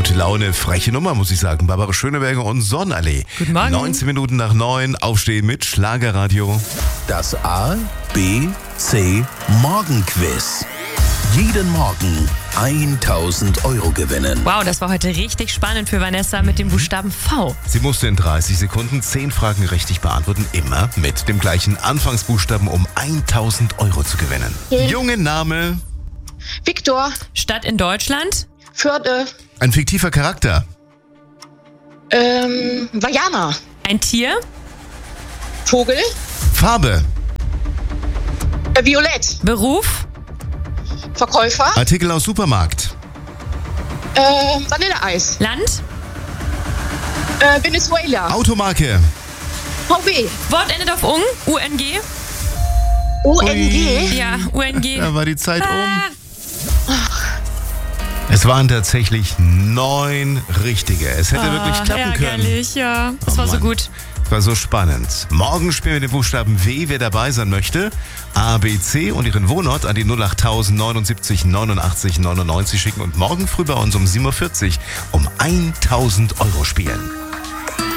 Gute Laune, freche Nummer, muss ich sagen. Barbara Schöneberger und Sonnenallee. Guten Morgen. 19 Minuten nach 9, Aufstehen mit Schlagerradio. Das A, B, C Morgenquiz. Jeden Morgen 1000 Euro gewinnen. Wow, das war heute richtig spannend für Vanessa mit dem Buchstaben V. Sie musste in 30 Sekunden 10 Fragen richtig beantworten, immer mit dem gleichen Anfangsbuchstaben, um 1000 Euro zu gewinnen. Junge Name, Viktor, Stadt in Deutschland, Förde, ein fiktiver Charakter, Vajana, ein Tier, Vogel, Farbe, Violett, Beruf, Verkäufer, Artikel aus Supermarkt, Vanilleeis, Land, Venezuela, Automarke, VW, Wort endet auf UNG, UNG. ONG, Ja, UNG. Da war die Zeit um. Es waren tatsächlich 9 richtige. Es hätte wirklich klappen können. Ärgerlich, ja. Das Oh war so Mann. gut. War so spannend. Morgen spielen wir den Buchstaben W. Wer dabei sein möchte, A, B, C und Ihren Wohnort an die 08000 79 89 99 schicken und morgen früh bei uns um 7.40 Uhr um 1000 Euro spielen.